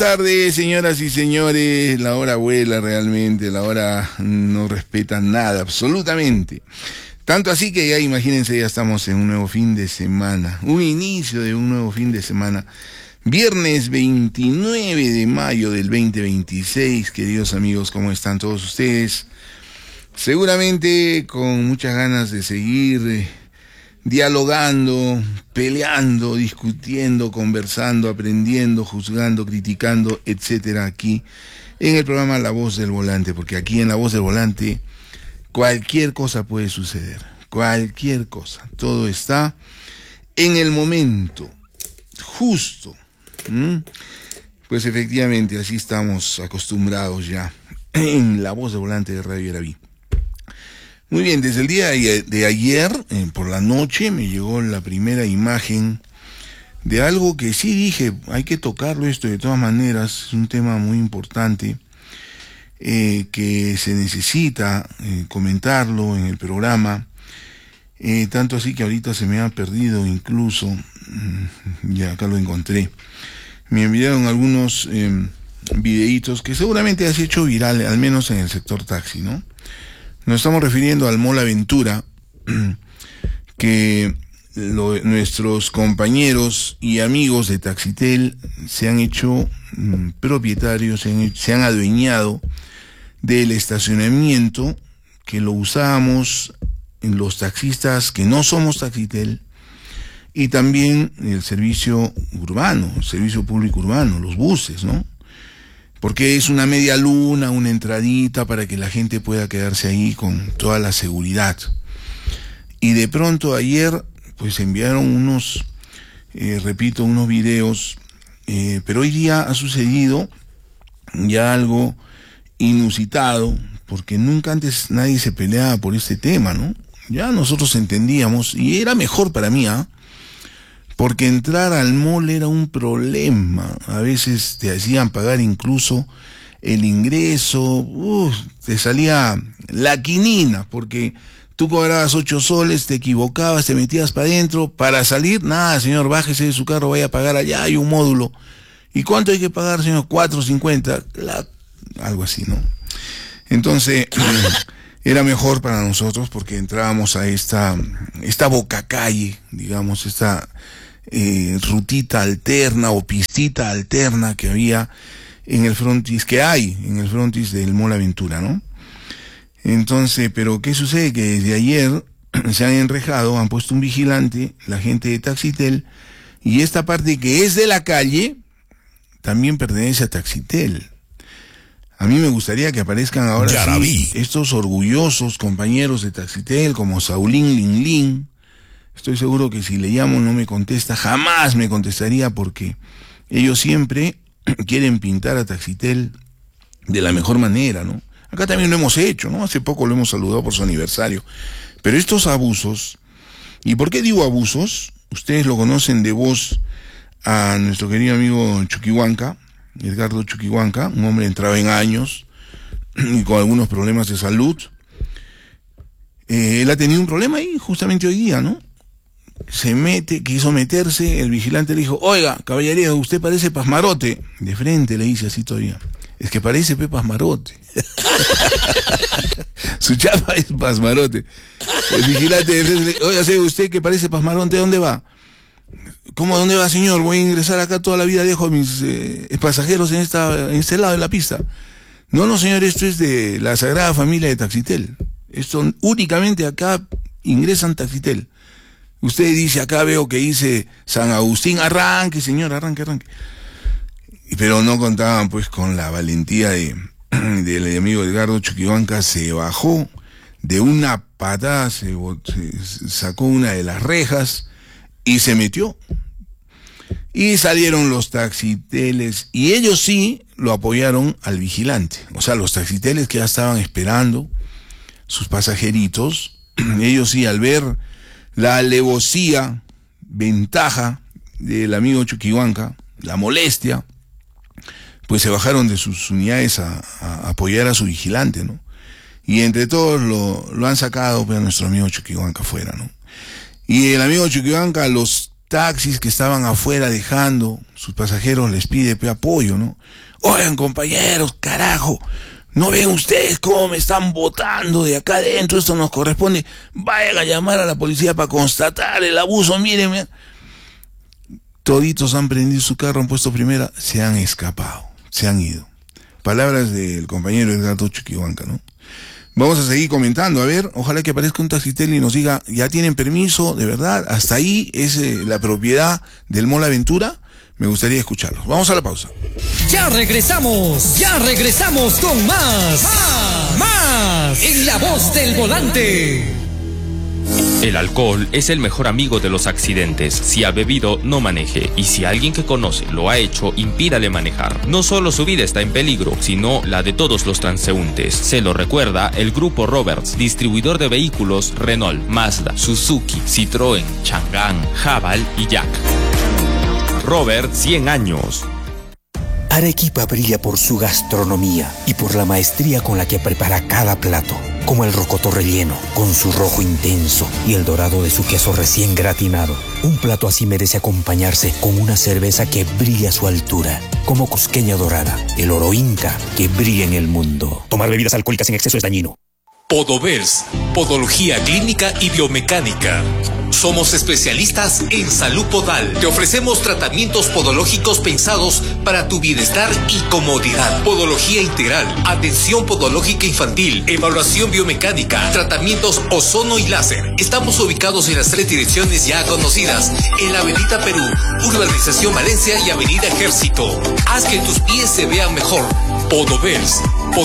Tardes, señoras y señores. La hora vuela realmente, la hora no respeta nada, absolutamente. Tanto así que ya imagínense, ya estamos en un nuevo fin de semana, un inicio de un nuevo fin de semana. Viernes 29 de mayo del 2026, queridos amigos, ¿cómo están todos ustedes? Seguramente con muchas ganas de seguir dialogando, peleando, discutiendo, conversando, aprendiendo, juzgando, criticando, etcétera, aquí en el programa La Voz del Volante, porque aquí en La Voz del Volante cualquier cosa puede suceder, cualquier cosa, todo está en el momento justo. Pues efectivamente así estamos acostumbrados ya en La Voz del Volante de Radio Yaraví. Muy bien, desde el día de ayer, por la noche, me llegó la primera imagen de algo que sí dije, hay que tocarlo esto de todas maneras, es un tema muy importante, que se necesita comentarlo en el programa, tanto así que ahorita se me ha perdido incluso, ya acá lo encontré. Me enviaron algunos videitos que seguramente has hecho viral, al menos en el sector taxi, ¿no? Nos estamos refiriendo al Mall Aventura, que nuestros compañeros y amigos de Taxitel se han hecho propietarios, se han adueñado del estacionamiento que lo usábamos en los taxistas que no somos Taxitel, y también el servicio urbano, el servicio público urbano, los buses, ¿no? Porque es una media luna, una entradita para que la gente pueda quedarse ahí con toda la seguridad. Y de pronto ayer, pues enviaron unos videos, pero hoy día ha sucedido ya algo inusitado, porque nunca antes nadie se peleaba por este tema, ¿no? Ya nosotros entendíamos, y era mejor para mí, porque entrar al mall era un problema. A veces te hacían pagar incluso el ingreso, te salía la quinina, porque tú cobrabas 8 soles, te equivocabas, te metías para adentro, para salir, nada, señor, bájese de su carro, vaya a pagar allá, hay un módulo. ¿Y cuánto hay que pagar, señor? 4.50, algo así, ¿no? Entonces, era mejor para nosotros porque entrábamos a esta bocacalle, digamos, esta rutita alterna o pistita alterna que había en el frontis, que hay en el frontis del Mall Aventura, ¿no? Entonces, pero ¿qué sucede? Que desde ayer se han enrejado, han puesto un vigilante, la gente de Taxitel, y esta parte que es de la calle también pertenece a Taxitel. A mí me gustaría que aparezcan ahora sí, estos orgullosos compañeros de Taxitel como Saulín Linlin. Estoy seguro que si le llamo no me contesta, jamás me contestaría, porque ellos siempre quieren pintar a Taxitel de la mejor manera, ¿no? Acá también lo hemos hecho, ¿no? Hace poco lo hemos saludado por su aniversario. Pero estos abusos, ¿y por qué digo abusos? Ustedes lo conocen de voz a nuestro querido amigo Chuquihuanca, Edgardo Chuquihuanca, un hombre entrado en años y con algunos problemas de salud. Él ha tenido un problema ahí justamente hoy día, ¿no? Quiso meterse, el vigilante le dijo, oiga, caballero, usted parece Pasmarote. De frente le dice así todavía, es que parece Pasmarote. Su chapa es Pasmarote. El vigilante de frente le dice, oiga, ¿sabe usted que parece Pasmarote? ¿Dónde va? ¿Cómo dónde va, señor? Voy a ingresar acá, toda la vida dejo a mis pasajeros en este lado de la pista. No, señor, esto es de la Sagrada Familia de Taxitel. Esto únicamente acá ingresan Taxitel. Usted dice, acá veo que dice San Agustín, arranque, señor, arranque. Pero no contaban pues con la valentía del amigo Edgardo Chuquihuanca. Se bajó de una patada, se sacó una de las rejas y se metió. Y salieron los taxiteles, y ellos sí lo apoyaron al vigilante. O sea, los taxiteles que ya estaban esperando sus pasajeritos, ellos sí, al ver la alevosía, ventaja del amigo Chuquihuanca, la molestia, pues se bajaron de sus unidades a apoyar a su vigilante, ¿no? Y entre todos lo han sacado pues, a nuestro amigo Chuquihuanca afuera, ¿no? Y el amigo Chuquihuanca a los taxis que estaban afuera dejando, sus pasajeros les pide apoyo, ¿no? Oigan, compañeros, carajo, ¿no ven ustedes cómo me están botando de acá adentro? Esto nos corresponde. Vayan a llamar a la policía para constatar el abuso, miren. Toditos han prendido su carro, han puesto primera, se han escapado, se han ido. Palabras del compañero Edgardo Chuquihuanca, ¿no? Vamos a seguir comentando, a ver, ojalá que aparezca un taxitel y nos diga, ¿ya tienen permiso? ¿De verdad? ¿Hasta ahí es la propiedad del Mall Aventura? Me gustaría escucharlos. Vamos a la pausa. Ya regresamos con más en La Voz del Volante. El alcohol es el mejor amigo de los accidentes. Si ha bebido, no maneje. Y si alguien que conoce lo ha hecho, impídale manejar. No solo su vida está en peligro, sino la de todos los transeúntes. Se lo recuerda el Grupo Roberts, distribuidor de vehículos Renault, Mazda, Suzuki, Citroën, Chang'an, Haval y Jack. Robert, 100 años. Arequipa brilla por su gastronomía y por la maestría con la que prepara cada plato, como el rocoto relleno, con su rojo intenso y el dorado de su queso recién gratinado. Un plato así merece acompañarse con una cerveza que brilla a su altura, como Cusqueña Dorada, el oro inca que brilla en el mundo. Tomar bebidas alcohólicas en exceso es dañino. Podovers, Podología Clínica y Biomecánica. Somos especialistas en salud podal. Te ofrecemos tratamientos podológicos pensados para tu bienestar y comodidad. Podología integral, atención podológica infantil, evaluación biomecánica, tratamientos ozono y láser. Estamos ubicados en las 3 direcciones ya conocidas, en la Avenida Perú, Urbanización Valencia y Avenida Ejército. Haz que tus pies se vean mejor. Podovers.